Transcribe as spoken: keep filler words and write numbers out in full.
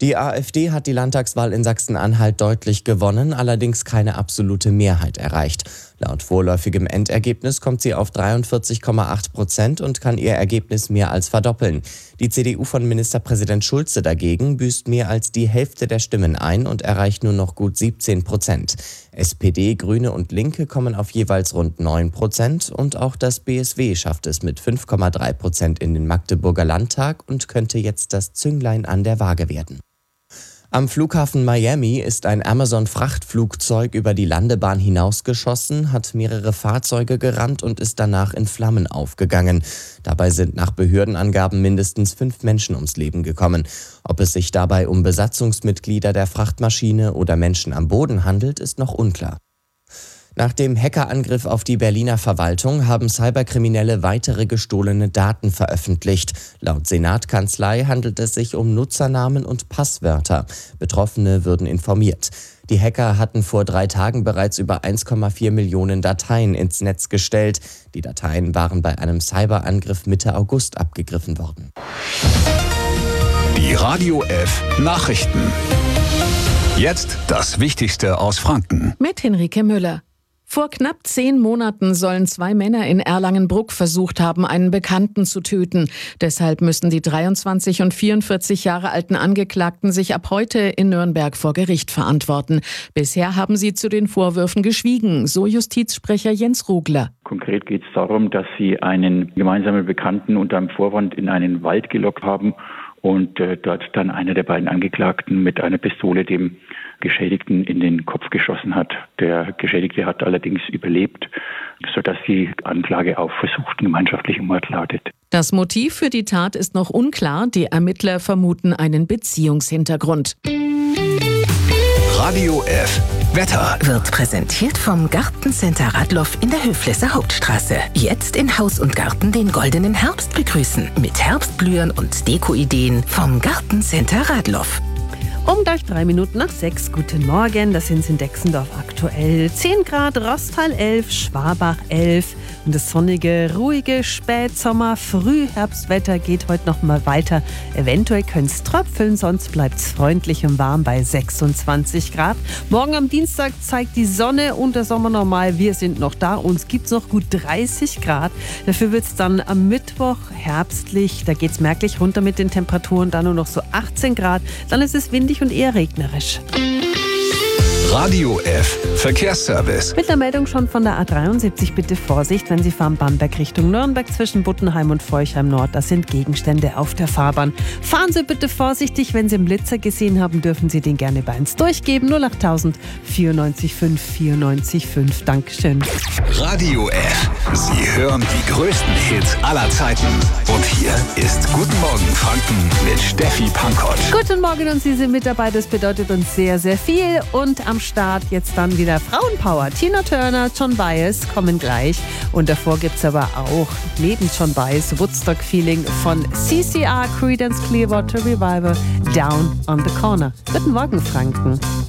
Die AfD hat die Landtagswahl in Sachsen-Anhalt deutlich gewonnen, allerdings keine absolute Mehrheit erreicht. Laut vorläufigem Endergebnis kommt sie auf dreiundvierzig Komma acht Prozent und kann ihr Ergebnis mehr als verdoppeln. Die C D U von Ministerpräsident Schulze dagegen büßt mehr als die Hälfte der Stimmen ein und erreicht nur noch gut siebzehn Prozent. S P D, Grüne und Linke kommen auf jeweils rund neun Prozent und auch das B S W schafft es mit fünf Komma drei Prozent in den Magdeburger Landtag und könnte jetzt das Zünglein an der Waage werden. Am Flughafen Miami ist ein Amazon-Frachtflugzeug über die Landebahn hinausgeschossen, hat mehrere Fahrzeuge gerammt und ist danach in Flammen aufgegangen. Dabei sind nach Behördenangaben mindestens fünf Menschen ums Leben gekommen. Ob es sich dabei um Besatzungsmitglieder der Frachtmaschine oder Menschen am Boden handelt, ist noch unklar. Nach dem Hackerangriff auf die Berliner Verwaltung haben Cyberkriminelle weitere gestohlene Daten veröffentlicht. Laut Senatskanzlei handelt es sich um Nutzernamen und Passwörter. Betroffene würden informiert. Die Hacker hatten vor drei Tagen bereits über eins Komma vier Millionen Dateien ins Netz gestellt. Die Dateien waren bei einem Cyberangriff Mitte August abgegriffen worden. Die Radio F Nachrichten. Jetzt das Wichtigste aus Franken. Mit Henrike Müller. Vor knapp zehn Monaten sollen zwei Männer in Erlangen-Bruck versucht haben, einen Bekannten zu töten. Deshalb müssen die dreiundzwanzig und vierundvierzig Jahre alten Angeklagten sich ab heute in Nürnberg vor Gericht verantworten. Bisher haben sie zu den Vorwürfen geschwiegen, so Justizsprecher Jens Rugler. Konkret geht es darum, dass sie einen gemeinsamen Bekannten unter einem Vorwand in einen Wald gelockt haben und äh, dort dann einer der beiden Angeklagten mit einer Pistole dem Geschädigten in den Kopf geschossen hat. Der Geschädigte hat allerdings überlebt, sodass die Anklage auf versuchten gemeinschaftlichen Mord lautet. Das Motiv für die Tat ist noch unklar. Die Ermittler vermuten einen Beziehungshintergrund. Radio F Wetter wird präsentiert vom Gartencenter Radloff in der Höflesser Hauptstraße. Jetzt in Haus und Garten den goldenen Herbst begrüßen. Mit Herbstblühen und Dekoideen vom Gartencenter Radloff. Um gleich drei Minuten nach sechs. Guten Morgen, das sind in Dexendorf aktuell zehn Grad, Rostal elf, Schwabach elf. Und das sonnige, ruhige Spätsommer, Frühherbstwetter geht heute noch mal weiter. Eventuell können es tröpfeln, sonst bleibt es freundlich und warm bei sechsundzwanzig Grad. Morgen am Dienstag zeigt die Sonne und der Sommer normal. Wir sind noch da, uns gibt es noch gut dreißig Grad. Dafür wird es dann am Mittwoch herbstlich. Da geht es merklich runter mit den Temperaturen, dann nur noch so achtzehn Grad. Dann ist es windig und eher regnerisch. Radio F Verkehrsservice. Mit der Meldung schon von der A dreiundsiebzig bitte Vorsicht, wenn Sie fahren Bamberg Richtung Nürnberg zwischen Buttenheim und Forchheim Nord. Das sind Gegenstände auf der Fahrbahn. Fahren Sie bitte vorsichtig, wenn Sie einen Blitzer gesehen haben, dürfen Sie den gerne bei uns durchgeben. null acht tausend vierundneunzig fünf vierundneunzig fünf. Dankeschön. Radio F. Sie hören die größten Hits aller Zeiten. Und hier ist Guten Morgen Franken mit Steffi Pankott. Guten Morgen und Sie sind mit dabei. Das bedeutet uns sehr, sehr viel. Und am Start jetzt dann wieder Frauenpower. Tina Turner, John Baez kommen gleich. Und davor gibt es aber auch neben John Baez Woodstock Feeling von C C R, Creedence Clearwater Revival, Down on the Corner. Guten Morgen Franken.